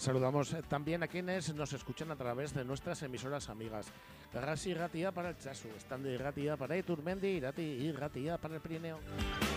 Saludamos también a quienes nos escuchan a través de nuestras emisoras amigas. Garrasi Irratia para el Chasu, Estando Irratia para Iturmendi, Irati Irratia para el Pirineo.